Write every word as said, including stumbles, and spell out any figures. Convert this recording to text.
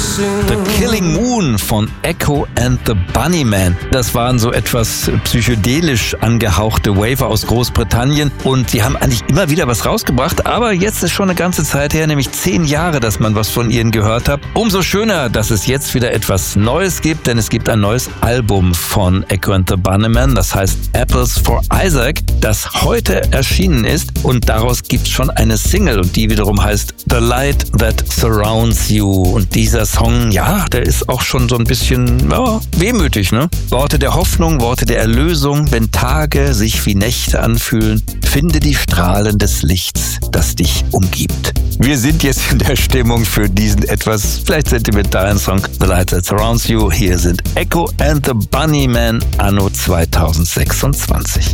The Killing Moon von Echo and the Bunnymen. Das waren so etwas psychedelisch angehauchte Waver aus Großbritannien und sie haben eigentlich immer wieder was rausgebracht, aber jetzt ist schon eine ganze Zeit her, nämlich zehn Jahre, dass man was von ihnen gehört hat. Umso schöner, dass es jetzt wieder etwas Neues gibt, denn es gibt ein neues Album von Echo and the Bunnymen, das heißt Apples for Isaac, das heute erschienen ist und daraus gibt es schon eine Single und die wiederum heißt The Light That Surrounds You. Und dieser Song, ja, der ist auch schon so ein bisschen ja, wehmütig, ne? Worte der Hoffnung, Worte der Erlösung, wenn Tage sich wie Nächte anfühlen, finde die Strahlen des Lichts, das dich umgibt. Wir sind jetzt in der Stimmung für diesen etwas vielleicht sentimentalen Song The Light That Surrounds You. Hier sind Echo and the Bunnymen anno zweitausendsechsundzwanzig.